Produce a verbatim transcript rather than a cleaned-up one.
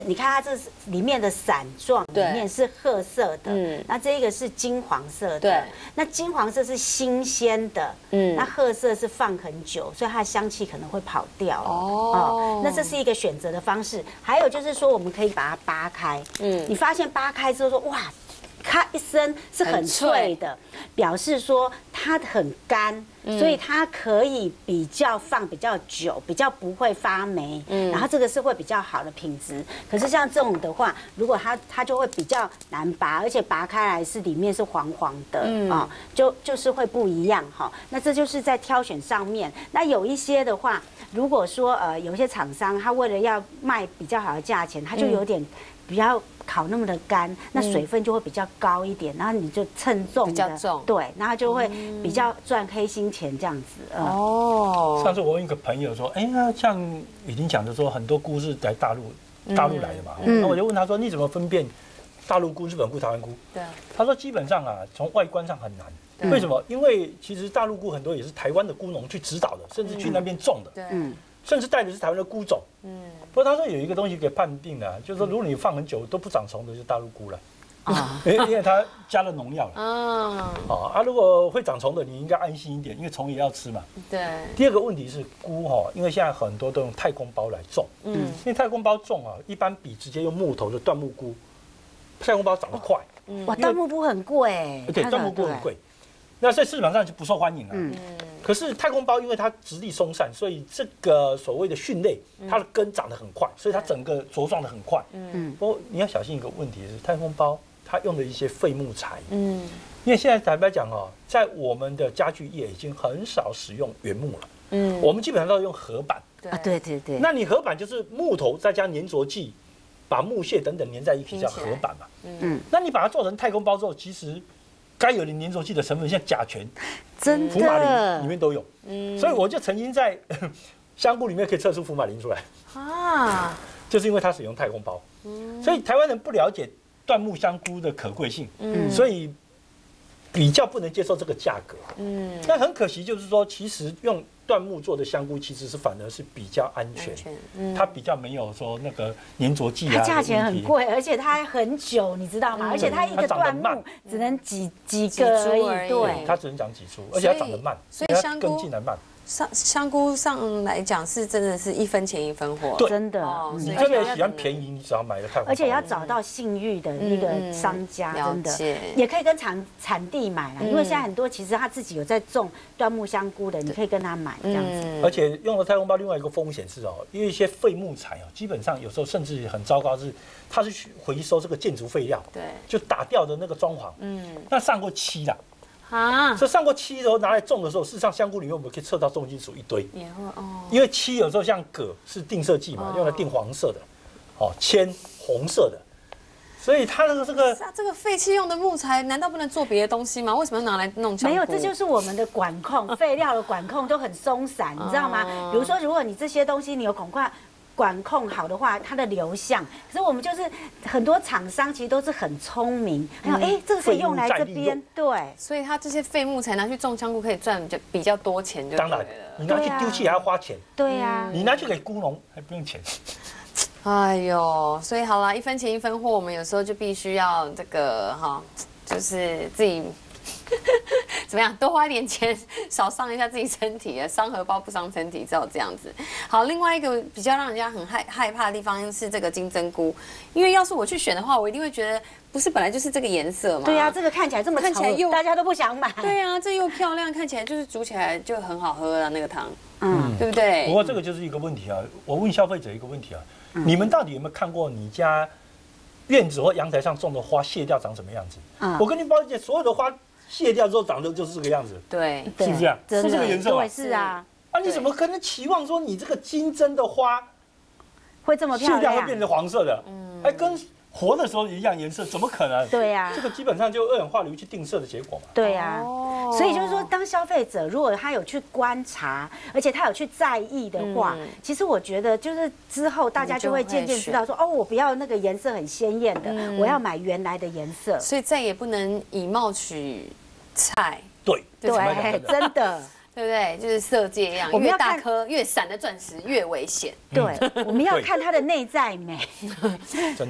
你看它这里面的伞状里面是褐色的，嗯，那这个是金黄色的，对，那金黄色是新鲜的，嗯，那褐色是放很久，所以它的香气可能会跑掉哦。哦，那这是一个选择的方式。还有就是说，我们可以把它扒开，嗯，你发现扒开之后说哇。咔一声是很脆的，表示说它很干，所以它可以比较放比较久，比较不会发霉。嗯，然后这个是会比较好的品质。可是像这种的话，如果它它就会比较难拔，而且拔开来是里面是黄黄的啊，就就是会不一样哈。那这就是在挑选上面。那有一些的话，如果说呃有一些厂商他为了要卖比较好的价钱，他就有点比较。烤那么的干，那水分就会比较高一点，然后你就称重的，比较重，对，然后就会比较赚黑心钱这样子。 哦。上次我问一个朋友说，哎，那像已经讲的说很多菇是来大陆大陆来的嘛，那我就问他说，你怎么分辨大陆菇、日本菇、台湾菇？对。他说基本上啊，从外观上很难。为什么？因为其实大陆菇很多也是台湾的菇农去指导的，甚至去那边种的。对。甚至带的是台湾的菇种，嗯，不过他说有一个东西可以判定的，就是说如果你放很久都不长虫的，就是大陆菇了，啊，因为它加了农药了，啊，哦啊，如果会长虫的，你应该安心一点，因为虫也要吃嘛。对。第二个问题是菇哈，因为现在很多都用太空包来种，嗯，因为太空包种啊，一般比直接用木头的椴木菇，太空包长得快， 哇，椴木菇很贵， 对，椴木菇很贵。那在市场上就不受欢迎了。嗯，可是太空包因为它直立松散，所以这个所谓的蕈类，它的根长得很快，所以它整个茁壮得很快。嗯，不过你要小心一个问题是，太空包它用的一些废木材。嗯，因为现在坦白讲哦，在我们的家具业已经很少使用原木了。嗯，我们基本上都要用合板。 啊，对对对。 那你合板就是木头再加粘着剂，把木屑等等粘在一起叫合板嘛。嗯，那你把它做成太空包之后，其实。该有的粘着剂的成分，像甲醛、 真的福马林里面都有，嗯，所以我就曾经在香菇里面可以测出福马林出来啊，就是因为它使用太空包，嗯，所以台湾人不了解椴木香菇的可贵性，嗯，所以比较不能接受这个价格，嗯，但很可惜就是说，其实用椴木做的香菇其实是反而是比较安全，嗯，它比较没有说那个粘着剂啊， 它价钱很贵，而且它还很久，你知道吗？而且它一个椴木只能几几个而已，对， 它只能长几株，而且它长得慢， 所以香菇根进来慢。 香香菇上来讲是真的是一分钱一分货， 真的。 你特别喜欢便宜，你只要买的太空包， 而且要找到信誉的一个商家，真的也可以跟产产地买啦，因为现在很多其实他自己有在种椴木香菇的，你可以跟他买这样子。 而且用了太空包，另外一个风险是哦，因为一些废木材哦，基本上有时候甚至很糟糕，是它是回收这个建筑废料，对，就打掉的那个装潢，嗯，那上过漆啦。啊，所以上过漆的时候拿来种的时候，事实上香菇里面我们可以测到重金属一堆，也会哦，因为漆有时候像铬是定色剂嘛，用来定黄色的，哦，铅红色的，所以它的这个这个废弃用的木材，难道不能做别的东西吗？为什么要拿来弄香菇？ 没有，这就是我们的管控，废料的管控都很松散，你知道吗？比如说，如果你这些东西你有恐怕。管控好的话，它的流向。可是我们就是很多厂商其实都是很聪明，还有哎，这个可以用来这边，对， 所以它这些废木材拿去种香菇可以赚就比较多钱就对了。 当然，你拿去丢弃还要花钱， 对呀， 你拿去给菇农还不用钱。 哎呦，所以好啦，一分钱一分货，我们有时候就必须要这个哈，就是自己。怎么样？多花一点钱，少伤一下自己身体啊！伤荷包不伤身体，只有这样子。好，另外一个比较让人家很害害怕的地方是这个金针菇，因为要是我去选的话，我一定会觉得不是本来就是这个颜色嘛。 对呀、啊，这个看起来这么看起来又大家都不想买。 对呀、啊，这又漂亮，看起来就是煮起来就很好喝啊，那个汤，嗯，对不对？ 不过这个就是一个问题啊，我问消费者一个问题啊，嗯、你们到底有没有看过你家院子或阳台上种的花谢掉长什么样子？嗯、我跟你保证，所有的花。卸掉之后长得就是这个样子， 对， 是不是啊？是这个颜色吗？ 是啊。 啊，你怎么可能期望说你这个金针的花会这么漂亮？ 卸掉会变成黄色的？嗯，还跟活的时候一样颜色，怎么可能？ 对呀， 这个基本上就二氧化硫去定色的结果嘛。 对呀，所以就是说，当消费者如果他有去观察，而且他有去在意的话，其实我觉得就是之后大家就会渐渐知道说，哦，我不要那个颜色很鲜艳的，我要买原来的颜色。 所以再也不能以貌取菜。 对对，真的。 对不对？就是色戒一样，越大颗越闪的钻石越危险。 对，我们要看它的内在美。